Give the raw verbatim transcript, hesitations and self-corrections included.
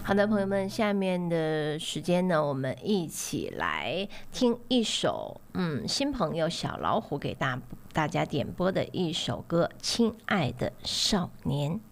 好的，朋友们，下面的时间呢，我们一起来听一首嗯新朋友小老虎给大大家点播的一首歌《亲爱的少年》。